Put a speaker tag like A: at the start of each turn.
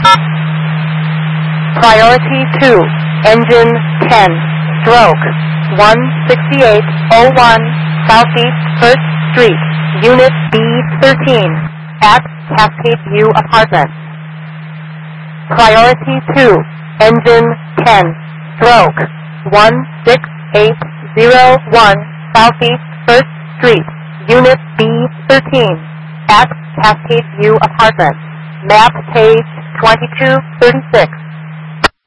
A: Priority 2, engine 10, stroke 16801 Southeast 1st Street, Unit B13, at Cascade View Apartments. Priority 2, engine 10, stroke 16801 Southeast 1st Street, Unit B13, at Cascade View Apartments. Map page 2236.